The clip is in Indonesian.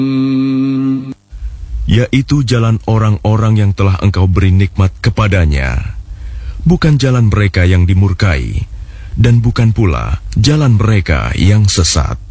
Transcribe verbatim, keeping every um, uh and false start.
yaitu jalan orang-orang yang telah engkau beri nikmat kepadanya, bukan jalan mereka yang dimurkai, dan bukan pula jalan mereka yang sesat.